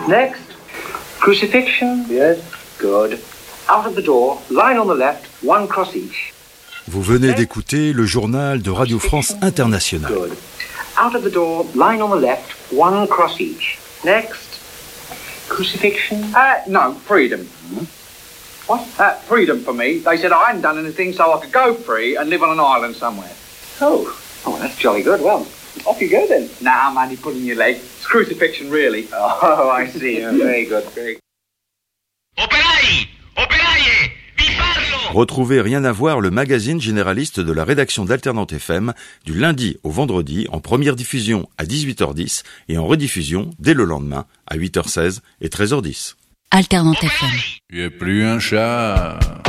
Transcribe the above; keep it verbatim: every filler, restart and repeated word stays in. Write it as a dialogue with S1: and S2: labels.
S1: Next. Crucifixion. Yes. Good. Out of the door, line on the left, one cross each.
S2: Vous venez d'écouter le journal de Radio France Internationale.
S1: Good. Out of the door, line on the left, one cross each. Next. Crucifixion.
S3: Uh, no, freedom.
S1: Hmm?
S3: What? Uh, freedom for me. They said I hadn't done anything, so I could go free and live on an island somewhere.
S1: Oh, oh, that's jolly good. Well, off you go then.
S3: Nah, man, you're pulling your leg. It's crucifixion, really.
S1: Oh, I see. Oh, very good, very good.
S4: Operai! Operaie! Vi parlo!
S2: Retrouvez Rien à voir, le magazine généraliste de la rédaction d'Alternante F M, du lundi au vendredi, en première diffusion à dix-huit heures dix et en rediffusion dès le lendemain à huit heures seize et treize heures dix.
S5: Alternante F M.
S6: Tu es plus un chat.